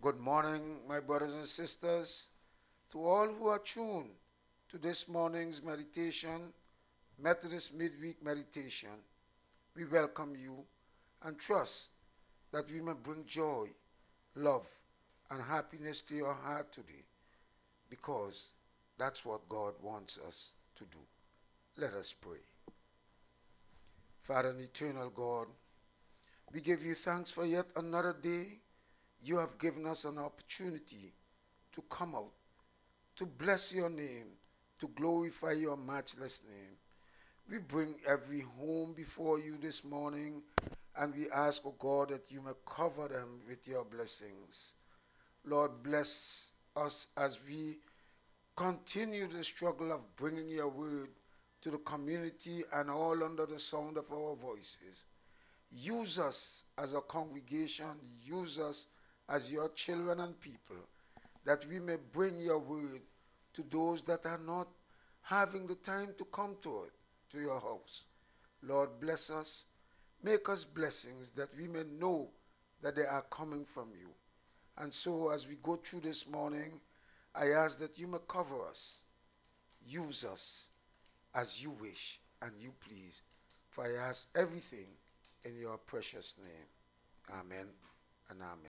Good morning, my brothers and sisters, to all who are tuned to this morning's meditation, Methodist Midweek Meditation. We welcome you and trust that we may bring joy, love, and happiness to your heart today because that's what God wants us to do. Let us pray. Father and eternal God, we give you thanks for yet another day. You have given us an opportunity to come out, to bless your name, to glorify your matchless name. We bring every home before you this morning, and we ask, O God, that you may cover them with your blessings. Lord, bless us as we continue the struggle of bringing your word to the community and all under the sound of our voices. Use us as a congregation, use us as your children and people, that we may bring your word to those that are not having the time to come to it, to your house. Lord, bless us. Make us blessings that we may know that they are coming from you. And so as we go through this morning, I ask that you may cover us. Use us as you wish and you please. For I ask everything in your precious name. Amen and amen.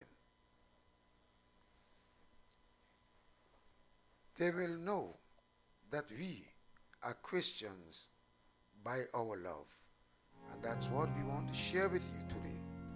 They will know that we are Christians by our love. And that's what we want to share with you today.